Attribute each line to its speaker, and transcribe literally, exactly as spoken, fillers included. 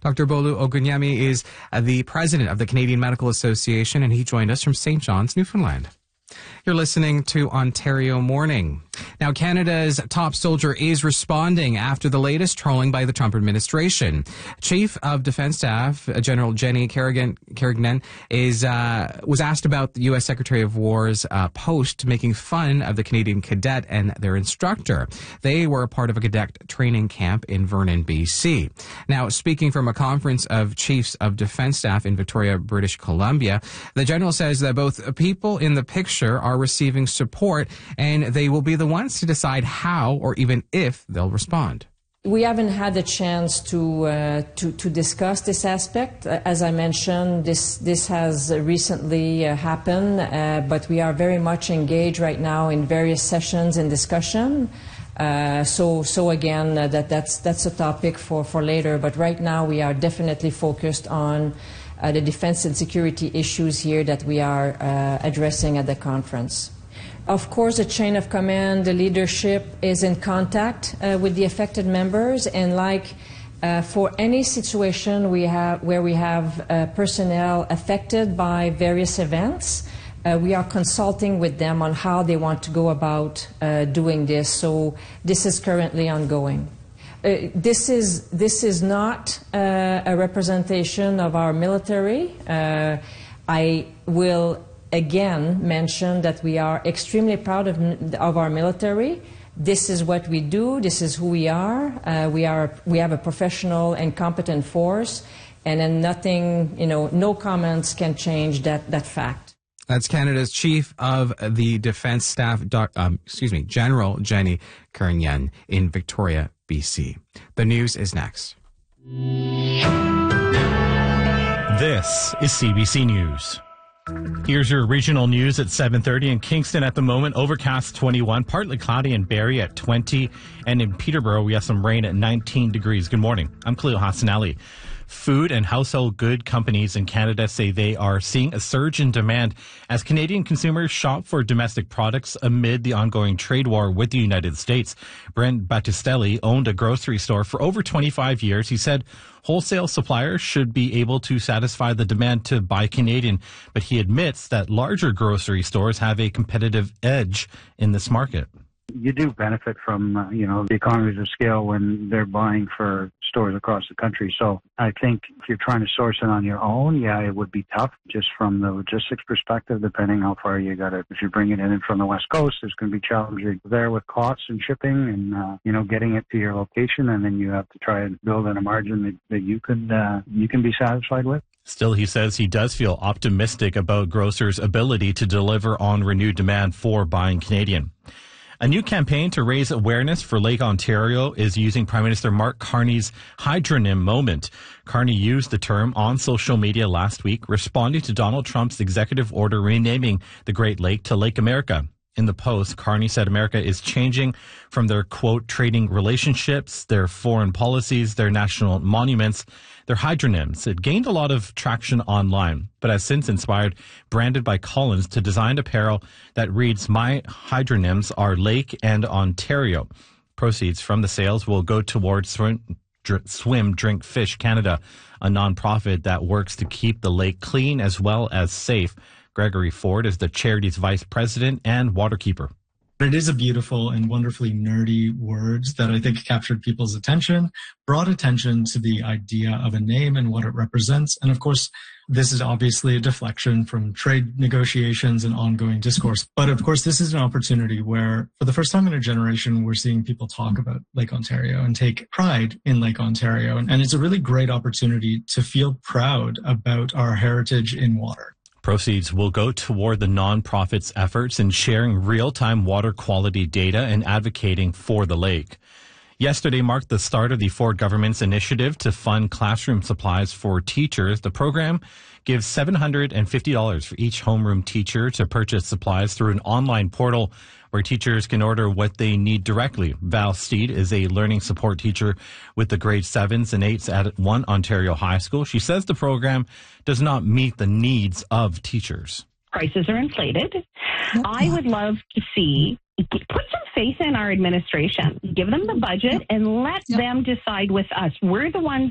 Speaker 1: Doctor Bolu Ogunyemi is uh, the president of the Canadian Medical Association, and he joined us from Saint John's, Newfoundland. You're listening to Ontario Morning. Now, Canada's top soldier is responding after the latest trolling by the Trump administration. Chief of Defense Staff General Jenny Kerrigan, Kerrigan is uh, was asked about the U S Secretary of War's uh, post making fun of the Canadian cadet and their instructor. They were a part of a cadet training camp in Vernon, B C. Now, speaking from a conference of Chiefs of Defense Staff in Victoria, British Columbia, the general says that both people in the picture are receiving support, and they will be the ones to decide how or even if they'll respond.
Speaker 2: We haven't had the chance to uh, to, to discuss this aspect. Uh, as I mentioned, this this has recently uh, happened, uh, but we are very much engaged right now in various sessions and discussion. Uh, so so again, uh, that that's that's a topic for, for later. But right now, we are definitely focused on uh, the defense and security issues here that we are uh, addressing at the conference. Of course, the chain of command, the leadership is in contact uh, with the affected members, and like uh, for any situation we have where we have uh, personnel affected by various events, uh, we are consulting with them on how they want to go about uh, doing this. So this is currently ongoing. Uh, this is this is not uh, a representation of our military. Uh, I will again mention that we are extremely proud of, of our military. This is what we do. This is who we are. Uh, we are. We have a professional and competent force, and then nothing, you know, no comments can change that, that fact.
Speaker 1: That's Canada's Chief of the Defense Staff, doc, um, excuse me, General Jenny Kerrigan in Victoria, B C. The news is next.
Speaker 3: This is C B C News. Here's your regional news at seven thirty. In Kingston at the moment, overcast twenty-one, partly cloudy in Barrie at twenty, and in Peterborough we have some rain at nineteen degrees. Good morning. I'm Khalil Hassanali. Food and household good companies in Canada say they are seeing a surge in demand as Canadian consumers shop for domestic products amid the ongoing trade war with the United States. Brent Battistelli owned a grocery store for over twenty-five years. He said wholesale suppliers should be able to satisfy the demand to buy Canadian, but he admits that larger grocery stores have a competitive edge in this market.
Speaker 4: You do benefit from, uh, you know, the economies of scale when they're buying for stores across the country. So I think if you're trying to source it on your own, yeah, it would be tough just from the logistics perspective, depending how far you got it. If you're bringing it in from the West Coast, there's going to be challenges there with costs and shipping and, uh, you know, getting it to your location. And then you have to try and build in a margin that, that you could, uh, you can be satisfied with.
Speaker 3: Still, he says he does feel optimistic about grocers' ability to deliver on renewed demand for buying Canadian. A new campaign to raise awareness for Lake Ontario is using Prime Minister Mark Carney's hydronym moment. Carney used the term on social media last week, responding to Donald Trump's executive order renaming the Great Lake to Lake America. In the post, Carney said America is changing from their, quote, trading relationships, their foreign policies, their national monuments, their hydronyms. It gained a lot of traction online, but has since inspired Branded by Collins to design apparel that reads, "My hydronyms are Lake and Ontario." Proceeds from the sales will go towards Swim, Dr- Swim Drink Fish Canada, a nonprofit that works to keep the lake clean as well as safe. Gregory Ford is the charity's vice president and waterkeeper.
Speaker 5: It is a beautiful and wonderfully nerdy words that I think captured people's attention, brought attention to the idea of a name and what it represents. And of course, this is obviously a deflection from trade negotiations and ongoing discourse. But of course, this is an opportunity where, for the first time in a generation, we're seeing people talk about Lake Ontario and take pride in Lake Ontario. And it's a really great opportunity to feel proud about our heritage in water.
Speaker 3: Proceeds will go toward the nonprofit's efforts in sharing real-time water quality data and advocating for the lake. Yesterday marked the start of the Ford government's initiative to fund classroom supplies for teachers. The program gives seven hundred fifty dollars for each homeroom teacher to purchase supplies through an online portal where teachers can order what they need directly. Val Steed is a learning support teacher with the grade sevens and eights at one Ontario high school. She says the program does not meet the needs of teachers.
Speaker 6: Prices are inflated. I would love to see, put some faith in our administration, give them the budget and let them decide with us. We're the ones